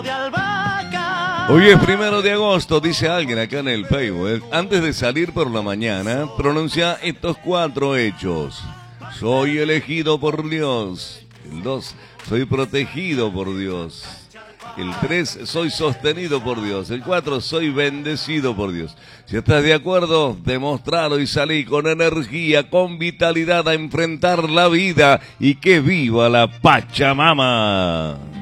Hoy es 1 de agosto, dice alguien acá en el Facebook. Antes de salir por la mañana, pronuncia estos 4 hechos. Soy elegido por Dios. El 2, soy protegido por Dios. El 3, soy sostenido por Dios. El 4, soy bendecido por Dios. Si estás de acuerdo, demostralo y salí con energía, con vitalidad a enfrentar la vida y que viva la Pachamama.